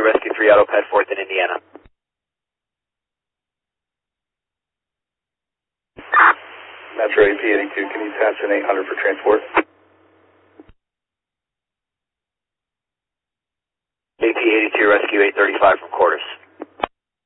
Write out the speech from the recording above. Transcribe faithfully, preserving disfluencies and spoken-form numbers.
eighty-two, Rescue three, AutoPad, fourth in Indiana. Metro A P eighty-two, can you pass in eight hundred for transport? A P eighty-two, Rescue eight thirty-five from Quarters.